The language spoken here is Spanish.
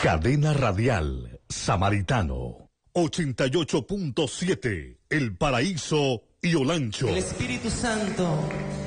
Cadena Radial Samaritano 88.7 El Paraíso y Olancho. El Espíritu Santo